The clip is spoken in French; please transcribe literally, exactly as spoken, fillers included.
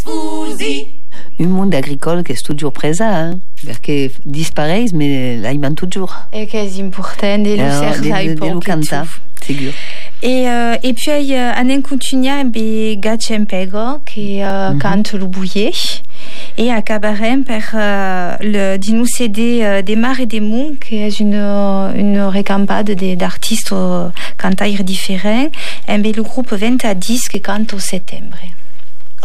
Un monde agricole qui est toujours présent, hein, perché disparaît, mais là, il manque toujours. Et che è importante, e lo serve de lo canta, sicuro. Et, euh, et puis, il y a un continuia be Gatchempego qui euh, mm-hmm. cante le bouillet. Et à Cabaret, per euh, le dinu C D euh, des Mars et des Monts, qui est une, une recampade d'artistes euh, cantaires différents, et le groupe vingt à dix qui cante au septembre.